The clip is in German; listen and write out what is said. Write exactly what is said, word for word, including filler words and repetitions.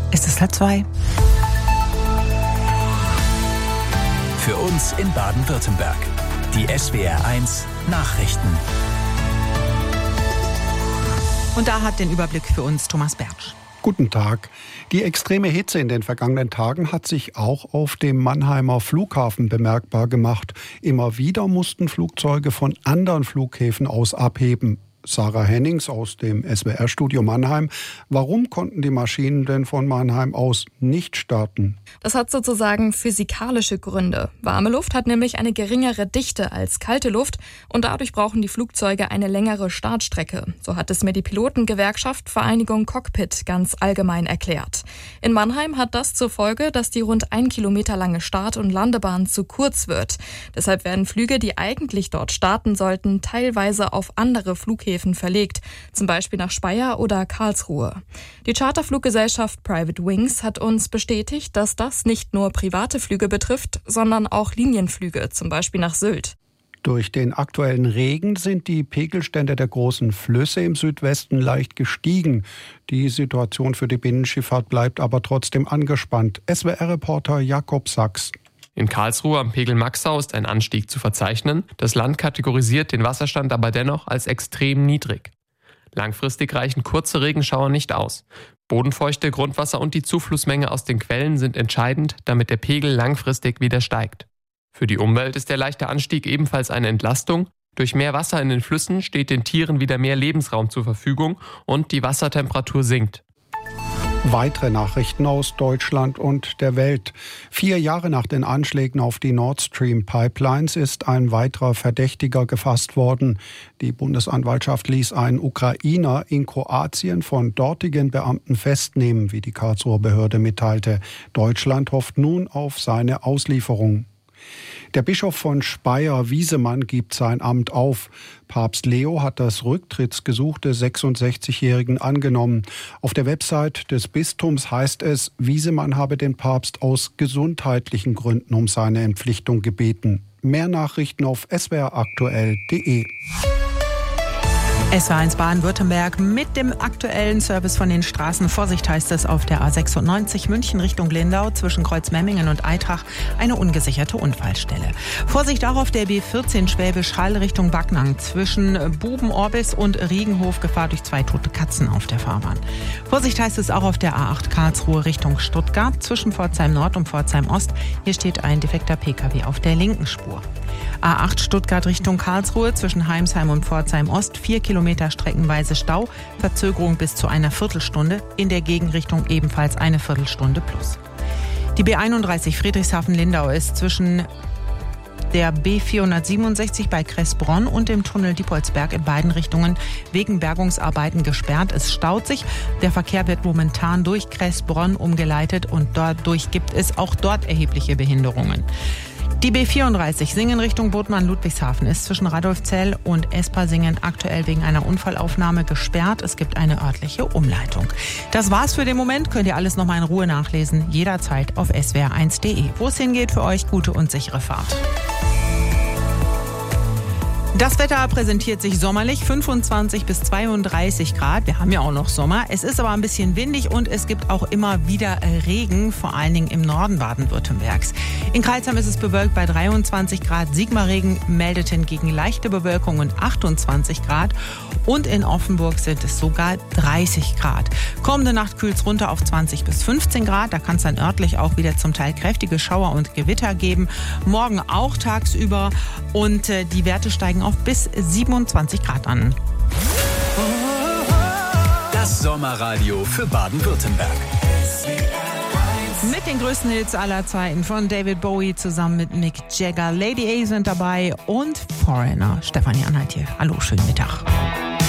Es ist halb zwei. Für uns in Baden-Württemberg. Die S W R eins Nachrichten. Und da hat den Überblick für uns Thomas Bertsch. Guten Tag. Die extreme Hitze in den vergangenen Tagen hat sich auch auf dem Mannheimer Flughafen bemerkbar gemacht. Immer wieder mussten Flugzeuge von anderen Flughäfen aus abheben. Sarah Hennings aus dem S W R-Studio Mannheim. Warum konnten die Maschinen denn von Mannheim aus nicht starten? Das hat sozusagen physikalische Gründe. Warme Luft hat nämlich eine geringere Dichte als kalte Luft und dadurch brauchen die Flugzeuge eine längere Startstrecke. So hat es mir die Pilotengewerkschaft Vereinigung Cockpit ganz allgemein erklärt. In Mannheim hat das zur Folge, dass die rund ein Kilometer lange Start- und Landebahn zu kurz wird. Deshalb werden Flüge, die eigentlich dort starten sollten, teilweise auf andere Flughäfen verlegt, zum Beispiel nach Speyer oder Karlsruhe. Die Charterfluggesellschaft Private Wings hat uns bestätigt, dass das nicht nur private Flüge betrifft, sondern auch Linienflüge, zum Beispiel nach Sylt. Durch den aktuellen Regen sind die Pegelstände der großen Flüsse im Südwesten leicht gestiegen. Die Situation für die Binnenschifffahrt bleibt aber trotzdem angespannt. S W R-Reporter Jakob Sachs. In Karlsruhe am Pegel Maxau ist ein Anstieg zu verzeichnen. Das Land kategorisiert den Wasserstand aber dennoch als extrem niedrig. Langfristig reichen kurze Regenschauer nicht aus. Bodenfeuchte, Grundwasser und die Zuflussmenge aus den Quellen sind entscheidend, damit der Pegel langfristig wieder steigt. Für die Umwelt ist der leichte Anstieg ebenfalls eine Entlastung. Durch mehr Wasser in den Flüssen steht den Tieren wieder mehr Lebensraum zur Verfügung und die Wassertemperatur sinkt. Weitere Nachrichten aus Deutschland und der Welt. Vier Jahre nach den Anschlägen auf die Nord Stream Pipelines ist ein weiterer Verdächtiger gefasst worden. Die Bundesanwaltschaft ließ einen Ukrainer in Kroatien von dortigen Beamten festnehmen, wie die Karlsruher Behörde mitteilte. Deutschland hofft nun auf seine Auslieferung. Der Bischof von Speyer, Wiesemann, gibt sein Amt auf. Papst Leo hat das Rücktrittsgesuch des sechsundsechzigjährigen angenommen. Auf der Website des Bistums heißt es, Wiesemann habe den Papst aus gesundheitlichen Gründen um seine Entpflichtung gebeten. Mehr Nachrichten auf s w r aktuell punkt d e. S W R eins Baden-Württemberg mit dem aktuellen Service von den Straßen. Vorsicht heißt es auf der A sechsundneunzig München Richtung Lindau zwischen Kreuzmemmingen und Eitrach eine ungesicherte Unfallstelle. Vorsicht auch auf der B vierzehn Schwäbisch Hall Richtung Backnang zwischen Buben-Orbis und Riegenhof, Gefahr durch zwei tote Katzen auf der Fahrbahn. Vorsicht heißt es auch auf der A acht Karlsruhe Richtung Stuttgart zwischen Pforzheim Nord und Pforzheim Ost. Hier steht ein defekter Pkw auf der linken Spur. A acht Stuttgart Richtung Karlsruhe zwischen Heimsheim und Pforzheim Ost, vier Kilometer streckenweise Stau, Verzögerung bis zu einer Viertelstunde, in der Gegenrichtung ebenfalls eine Viertelstunde plus. Die B einunddreißig Friedrichshafen-Lindau ist zwischen der B vierhundertsiebenundsechzig bei Kressbronn und dem Tunnel Diepoldsberg in beiden Richtungen wegen Bergungsarbeiten gesperrt. Es staut sich. Der Verkehr wird momentan durch Kressbronn umgeleitet und dadurch gibt es auch dort erhebliche Behinderungen. Die B vierunddreißig Singen Richtung Bodmann-Ludwigshafen ist zwischen Radolfzell und Espasingen aktuell wegen einer Unfallaufnahme gesperrt. Es gibt eine örtliche Umleitung. Das war's für den Moment. Könnt ihr alles nochmal in Ruhe nachlesen. Jederzeit auf s w r eins punkt d e. Wo es hingeht für euch, gute und sichere Fahrt. Das Wetter präsentiert sich sommerlich, fünfundzwanzig bis zweiunddreißig Grad. Wir haben ja auch noch Sommer. Es ist aber ein bisschen windig und es gibt auch immer wieder Regen, vor allen Dingen im Norden Baden-Württembergs. In Crailsheim ist es bewölkt bei dreiundzwanzig Grad. Sigmaringen meldet hingegen leichte Bewölkung und achtundzwanzig Grad. Und in Offenburg sind es sogar dreißig Grad. Kommende Nacht kühlt es runter auf zwanzig bis fünfzehn Grad. Da kann es dann örtlich auch wieder zum Teil kräftige Schauer und Gewitter geben. Morgen auch tagsüber und äh, die Werte steigen auf bis siebenundzwanzig Grad an. Das Sommerradio für Baden-Württemberg. Mit den größten Hits aller Zeiten von David Bowie zusammen mit Mick Jagger. Lady A sind dabei und Foreigner. Stefanie Anhalt hier. Hallo, schönen Mittag.